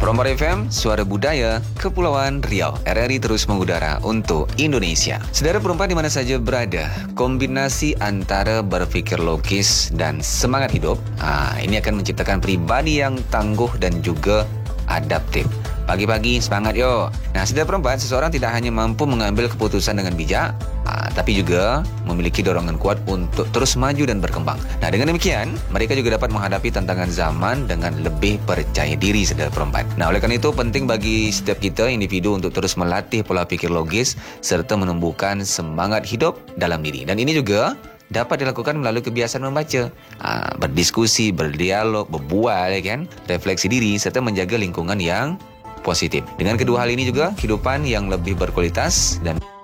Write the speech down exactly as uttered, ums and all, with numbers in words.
Perombar F M, Suara Budaya, Kepulauan Riau. R R I terus mengudara untuk Indonesia. Saudara perempuan di mana saja berada, kombinasi antara berpikir logis dan semangat hidup, ah, ini akan menciptakan pribadi yang tangguh dan juga adaptif. Pagi-pagi semangat yo. Nah, saudara perempuan, seseorang tidak hanya mampu mengambil keputusan dengan bijak, ah, tapi juga memiliki dorongan kuat untuk terus maju dan berkembang. Nah, dengan demikian, mereka juga dapat menghadapi tantangan zaman dengan lebih percaya diri, saudara perempuan. Nah, oleh karena itu penting bagi setiap kita individu untuk terus melatih pola pikir logis serta menumbuhkan semangat hidup dalam diri. Dan ini juga dapat dilakukan melalui kebiasaan membaca, ah, berdiskusi, berdialog, berbual, ya kan, refleksi diri serta menjaga lingkungan yang positif. Dengan kedua hal ini juga, kehidupan yang lebih berkualitas dan